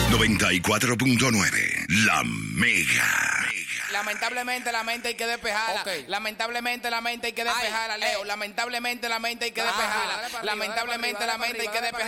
94.9, La Mega. Lamentablemente la mente hay que despejarla. Okay. Lamentablemente la mente hay que despejarla, Leo. Lamentablemente la mente hay que despejarla. Lamentablemente la mente hay que despejarla.